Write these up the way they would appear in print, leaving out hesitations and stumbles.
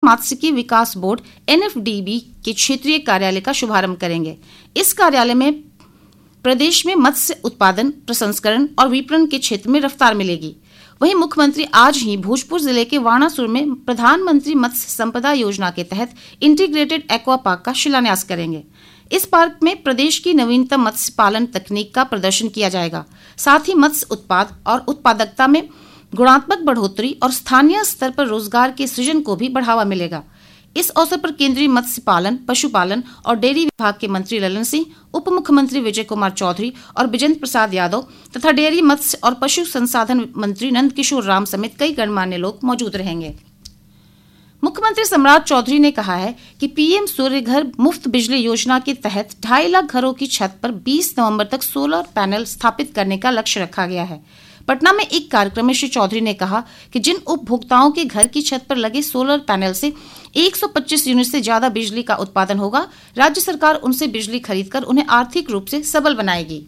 मात्स्यिकी विकास board NFDB के क्षेत्रीय कार्यालय का शुभारंभ करेंगे। इस कार्यालय में प्रदेश में मत्स्य उत्पादन, प्रसंस्करण और विपणन के क्षेत्र में रफ्तार मिलेगी। वहीं मुख्यमंत्री आज ही भोजपुर जिले के वाणासुर में प्रधानमंत्री मत्स्य संपदा योजना के तहत इंटीग्रेटेड एक्वा पार्क का शिलान्यास करेंगे। इस पार्क में प्रदेश की नवीनतम मत्स्य पालन तकनीक का प्रदर्शन किया जाएगा। साथ ही मत्स्य उत्पाद और उत्पादकता में गुणात्मक बढ़ोतरी और स्थानीय स्तर पर रोजगार के सृजन को भी बढ़ावा मिलेगा। इस अवसर पर केंद्रीय मत्स्य पालन, पशुपालन और डेयरी विभाग के मंत्री ललन सिंह, उप मुख्यमंत्री विजय कुमार चौधरी और बिजेंद्र प्रसाद यादव तथा डेयरी, मत्स्य और पशु संसाधन मंत्री नंद किशोर राम समेत कई गणमान्य लोग मौजूद रहेंगे। मुख्यमंत्री सम्राट चौधरी ने कहा है कि पीएम सूर्य घर मुफ्त बिजली योजना के तहत 2.5 लाख घरों की छत पर 20 नवंबर तक सोलर पैनल स्थापित करने का लक्ष्य रखा गया है। पटना में एक कार्यक्रम में श्री चौधरी ने कहा कि जिन उपभोक्ताओं के घर की छत पर लगे सोलर पैनल से 125 यूनिट से ज्यादा बिजली का उत्पादन होगा, राज्य सरकार उनसे बिजली खरीदकर उन्हें आर्थिक रूप से सबल बनाएगी।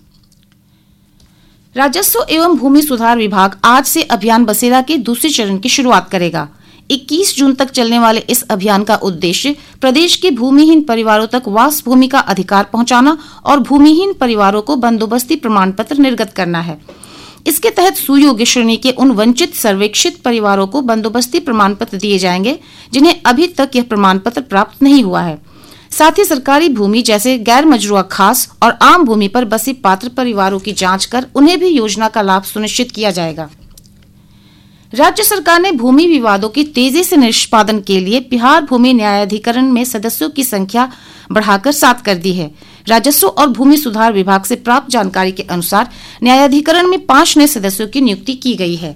राजस्व एवं भूमि सुधार विभाग आज से अभियान बसेरा के दूसरे चरण की शुरुआत करेगा। 21 जून तक चलने वाले इस अभियान का उद्देश्य प्रदेश के भूमिहीन परिवारों तक वास भूमि का अधिकार पहुंचाना और भूमिहीन परिवारों को बंदोबस्ती प्रमाण पत्र निर्गत करना है। इसके तहत सुयोग्य श्रेणी के उन वंचित सर्वेक्षित परिवारों को बंदोबस्ती प्रमाण पत्र दिए जाएंगे जिन्हें अभी तक यह प्रमाण पत्र प्राप्त नहीं हुआ है। साथ ही सरकारी भूमि जैसे गैर मजरूआ खास और आम भूमि पर बसे पात्र परिवारों की जांच कर उन्हें भी योजना का लाभ सुनिश्चित किया जाएगा। राज्य सरकार ने भूमि विवादों की तेजी से निष्पादन के लिए बिहार भूमि न्यायाधिकरण में सदस्यों की संख्या बढ़ाकर 7 कर दी है। राजस्व और भूमि सुधार विभाग से प्राप्त जानकारी के अनुसार न्यायाधिकरण में 5 नए सदस्यों की नियुक्ति की गई है।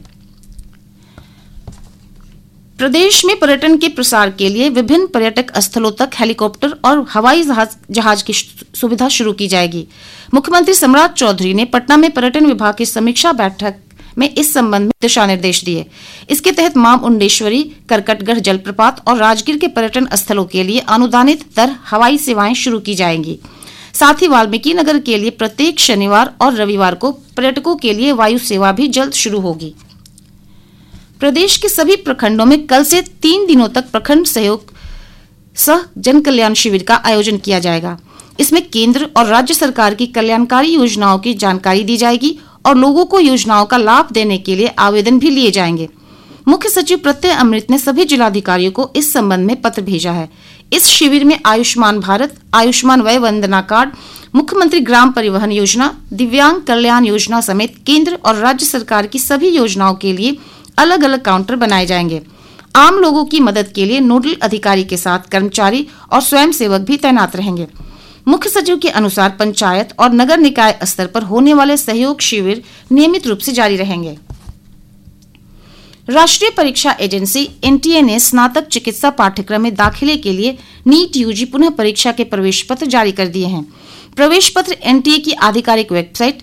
प्रदेश में पर्यटन के प्रसार के लिए विभिन्न पर्यटक स्थलों तक हेलीकॉप्टर और हवाई जहाज की सुविधा शुरू की जाएगी। मुख्यमंत्री सम्राट चौधरी ने पटना में पर्यटन विभाग की समीक्षा बैठक में इस संबंध में दिशा निर्देश दिए। इसके तहत मां मुंडेश्वरी, करकटगढ़ जलप्रपात और राजगीर के पर्यटन स्थलों के लिए अनुदानित दर हवाई सेवाएं शुरू की जाएंगी। साथ ही वाल्मीकि नगर के लिए प्रत्येक शनिवार और रविवार को पर्यटकों के लिए वायु सेवा भी जल्द शुरू होगी। प्रदेश के सभी प्रखंडों में कल से 3 दिनों तक प्रखंड सहयोग सह जन कल्याण शिविर का आयोजन किया जाएगा। इसमें केंद्र और राज्य सरकार की कल्याणकारी योजनाओं की जानकारी दी जाएगी और लोगों को योजनाओं का लाभ देने के लिए आवेदन भी लिए जाएंगे। मुख्य सचिव प्रत्यय अमृत ने सभी जिलाधिकारियों को इस संबंध में पत्र भेजा है। इस शिविर में आयुष्मान भारत, आयुष्मान वय वंदना कार्ड, मुख्यमंत्री ग्राम परिवहन योजना, दिव्यांग कल्याण योजना समेत केंद्र और राज्य सरकार की सभी योजनाओं के लिए अलग अलग काउंटर बनाए जाएंगे। आम लोगों की मदद के लिए नोडल अधिकारी के साथ कर्मचारी और स्वयंसेवक भी तैनात रहेंगे। मुख्य सचिव के अनुसार पंचायत और नगर निकाय स्तर पर होने वाले सहयोग शिविर नियमित रूप से जारी रहेंगे। राष्ट्रीय परीक्षा एजेंसी NTA ने स्नातक चिकित्सा पाठ्यक्रम में दाखिले के लिए नीट यूजी पुनः परीक्षा के प्रवेश पत्र जारी कर दिए हैं। प्रवेश पत्र NTA की आधिकारिक वेबसाइट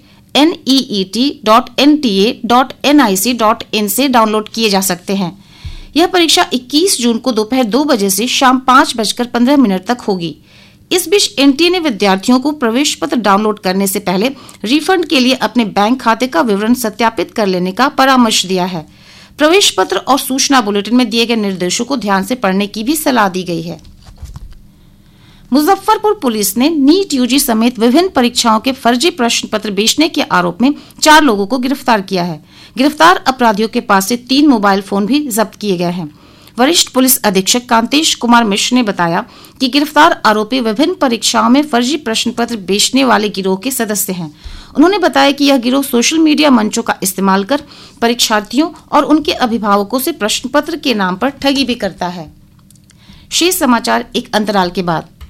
neet.nta.nic.in से डाउनलोड किए जा सकते हैं। यह परीक्षा 21 जून को दोपहर 2 बजे से शाम 5:15 तक होगी। इस बीच NTA ने विद्यार्थियों को प्रवेश पत्र डाउनलोड करने से पहले रिफंड के लिए अपने बैंक खाते का विवरण सत्यापित कर लेने का परामर्श दिया है। प्रवेश पत्र और सूचना बुलेटिन में दिए गए निर्देशों को ध्यान से पढ़ने की भी सलाह दी गई है। मुजफ्फरपुर पुलिस ने नीट यूजी समेत विभिन्न परीक्षाओं के फर्जी प्रश्न पत्र बेचने के आरोप में 4 लोगों को गिरफ्तार किया है। गिरफ्तार अपराधियों के पास से 3 मोबाइल फोन भी जब्त किए गए हैं। वरिष्ठ पुलिस अधीक्षक कांतेश कुमार मिश्र ने बताया कि गिरफ्तार आरोपी विभिन्न परीक्षाओं में फर्जी प्रश्न पत्र बेचने वाले गिरोह के सदस्य हैं। उन्होंने बताया कि यह गिरोह सोशल मीडिया मंचों का इस्तेमाल कर परीक्षार्थियों और उनके अभिभावकों से प्रश्न पत्र के नाम पर ठगी भी करता है। शेष समाचार एक अंतराल के बाद।